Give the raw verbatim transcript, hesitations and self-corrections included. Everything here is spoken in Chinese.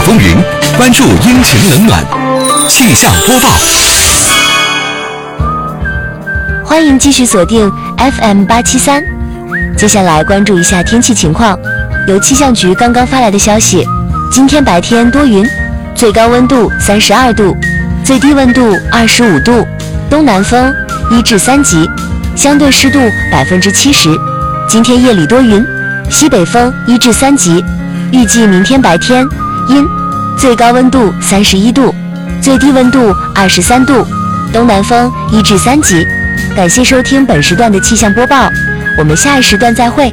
风云，关注阴晴冷暖。气象播报。 欢迎继续锁定 F M 八七三。接下来关注一下天气情况。由气象局刚刚发来的消息，今天白天多云，最高温度三十二度，最低温度二十五度，东南风一至三级，相对湿度百分之七十。今天夜里多云，西北风一至三级。预计明天白天阴，最高温度三十一度，最低温度二十三度，东南风一至三级。感谢收听本时段的气象播报，我们下一时段再会。